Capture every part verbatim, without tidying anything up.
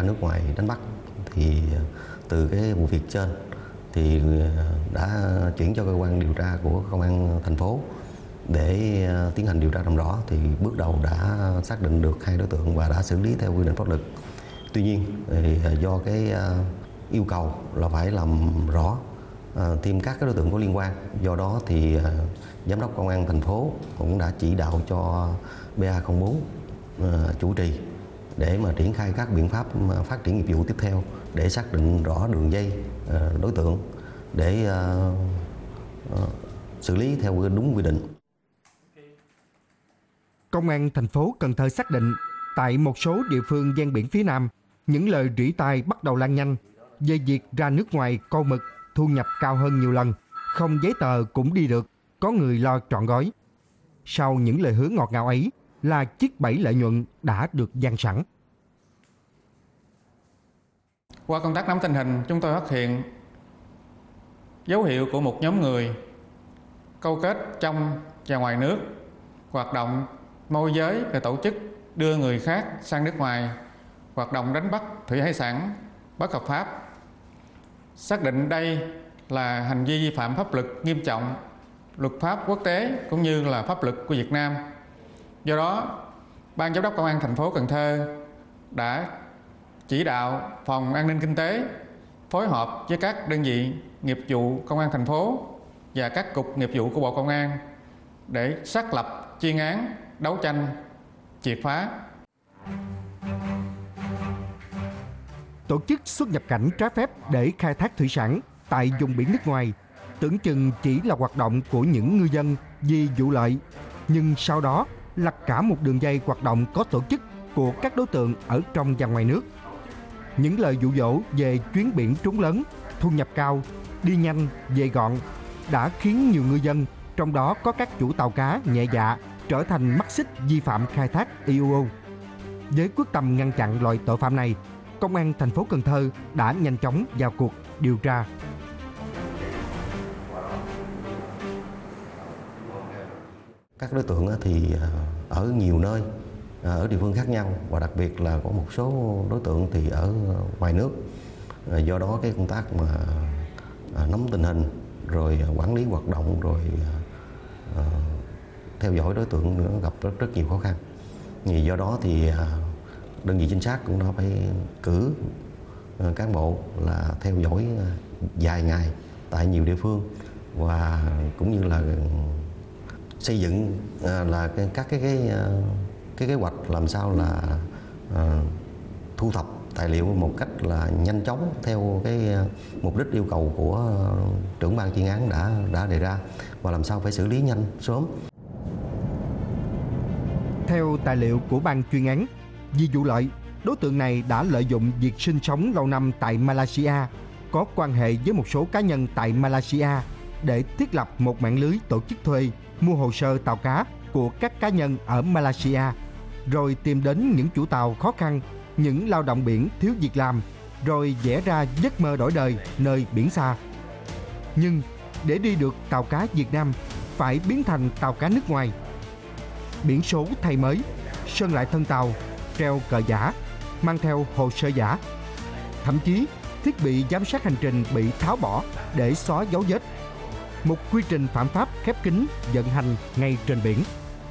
nước ngoài đánh bắt. Thì từ cái vụ việc trên thì đã chuyển cho cơ quan điều tra của công an thành phố để tiến hành điều tra làm rõ. Thì bước đầu đã xác định được hai đối tượng và đã xử lý theo quy định pháp luật. Tuy nhiên thì do cái yêu cầu là phải làm rõ thêm các cái đối tượng có liên quan, do đó thì giám đốc công an thành phố cũng đã chỉ đạo cho B A không bốn chủ trì để mà triển khai các biện pháp phát triển nghiệp vụ tiếp theo để xác định rõ đường dây đối tượng để xử lý theo đúng quy định. Công an thành phố Cần Thơ xác định tại một số địa phương ven biển phía Nam, những lời rỉ tai bắt đầu lan nhanh về việc ra nước ngoài câu mực thu nhập cao hơn nhiều lần, không giấy tờ cũng đi được, có người lo trọn gói. Sau những lời hứa ngọt ngào ấy là chiếc bẫy lợi nhuận đã được dang sẵn. Qua công tác nắm tình hình, chúng tôi phát hiện dấu hiệu của một nhóm người câu kết trong và ngoài nước, hoạt động môi giới và tổ chức đưa người khác sang nước ngoài, hoạt động đánh bắt thủy hải sản bất hợp pháp. Xác định đây là hành vi vi phạm pháp luật nghiêm trọng, luật pháp quốc tế cũng như là pháp luật của Việt Nam. Do đó, Ban Giám đốc Công an thành phố Cần Thơ đã chỉ đạo Phòng An ninh Kinh tế phối hợp với các đơn vị nghiệp vụ Công an thành phố và các cục nghiệp vụ của Bộ Công an để xác lập chuyên án đấu tranh triệt phá. Tổ chức xuất nhập cảnh trái phép để khai thác thủy sản tại vùng biển nước ngoài tưởng chừng chỉ là hoạt động của những ngư dân vì vụ lợi, nhưng sau đó là cả một đường dây hoạt động có tổ chức của các đối tượng ở trong và ngoài nước. Những lời dụ dỗ về chuyến biển trốn lớn, thu nhập cao, đi nhanh, về gọn đã khiến nhiều ngư dân, trong đó có các chủ tàu cá nhẹ dạ, trở thành mắt xích vi phạm khai thác i u u. Với quyết tâm ngăn chặn loại tội phạm này, Công an thành phố Cần Thơ đã nhanh chóng vào cuộc điều tra. Các đối tượng thì ở nhiều nơi, ở địa phương khác nhau, và đặc biệt là có một số đối tượng thì ở ngoài nước. Do đó cái công tác mà nắm tình hình, rồi quản lý hoạt động, rồi theo dõi đối tượng nó gặp rất, rất nhiều khó khăn. Vì do đó thì đơn vị trinh sát cũng đã phải cử cán bộ là theo dõi dài ngày tại nhiều địa phương, và cũng như là xây dựng là các cái cái cái kế hoạch làm sao là uh, thu thập tài liệu một cách là nhanh chóng theo cái mục đích yêu cầu của trưởng ban chuyên án đã đã đề ra, và làm sao phải xử lý nhanh sớm. Theo tài liệu của ban chuyên án, vì vụ lợi, đối tượng này đã lợi dụng việc sinh sống lâu năm tại Malaysia, có quan hệ với một số cá nhân tại Malaysia để thiết lập một mạng lưới tổ chức thuê, mua hồ sơ tàu cá của các cá nhân ở Malaysia, rồi tìm đến những chủ tàu khó khăn, những lao động biển thiếu việc làm, rồi vẽ ra giấc mơ đổi đời nơi biển xa. Nhưng để đi được tàu cá Việt Nam, phải biến thành tàu cá nước ngoài. Biển số thay mới, sơn lại thân tàu, treo cờ giả, mang theo hồ sơ giả. Thậm chí, thiết bị giám sát hành trình bị tháo bỏ để xóa dấu vết. Một quy trình phạm pháp khép kín vận hành ngay trên biển.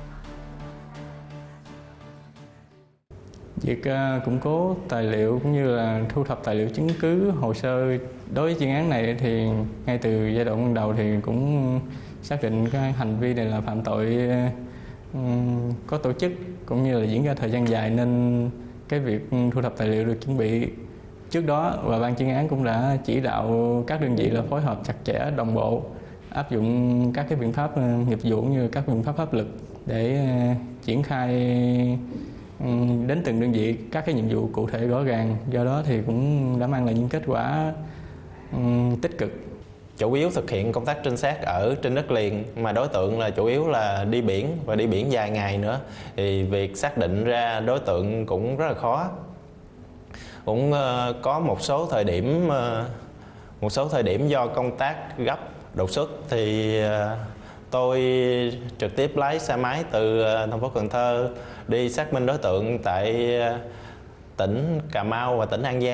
Việc uh, củng cố tài liệu cũng như là thu thập tài liệu chứng cứ hồ sơ đối với chuyên án này thì ngay từ giai đoạn ban đầu thì cũng xác định cái hành vi này là phạm tội uh, có tổ chức cũng như là diễn ra thời gian dài, nên cái việc thu thập tài liệu được chuẩn bị trước đó, và ban chuyên án cũng đã chỉ đạo các đơn vị là phối hợp chặt chẽ, đồng bộ, áp dụng các cái biện pháp nghiệp vụ như các biện pháp pháp luật để uh, triển khai đến từng đơn vị các cái nhiệm vụ cụ thể rõ ràng. Do đó thì cũng đã mang lại những kết quả um, tích cực. Chủ yếu thực hiện công tác trinh sát ở trên đất liền, mà đối tượng là chủ yếu là đi biển và đi biển dài ngày nữa, thì việc xác định ra đối tượng cũng rất là khó. Cũng uh, có một số thời điểm uh, một số thời điểm do công tác gấp đột xuất thì uh, tôi trực tiếp lái xe máy từ thành phố Cần Thơ đi xác minh đối tượng tại tỉnh Cà Mau và tỉnh An Giang.